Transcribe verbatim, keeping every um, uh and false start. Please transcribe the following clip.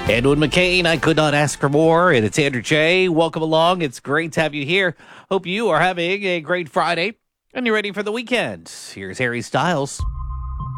Edwin McCain, I could not ask for more. And it's Andrew J. Welcome along. It's great to have you here. Hope you are having a great Friday and you're ready for the weekend. Here's Harry Styles.